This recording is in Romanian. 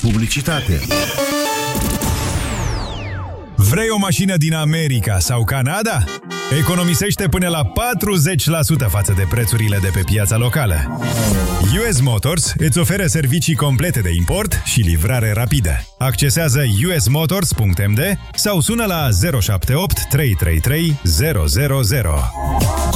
Publicitate. Vrei o mașină din America sau Canada? Economisește până la 40% față de prețurile de pe piața locală. US Motors îți oferă servicii complete de import și livrare rapidă. Accesează usmotors.md sau sună la 078 333 000.